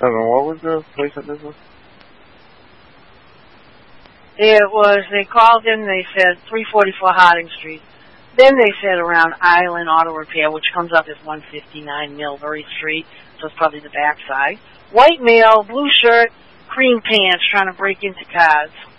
don't know, what was the place that this was? It was, they called in, they said 344 Harding Street. Then they said around Island Auto Repair, which comes up as 159 Millbury Street, so it's probably the back side. White male, blue shirt, cream pants, trying to break into cars.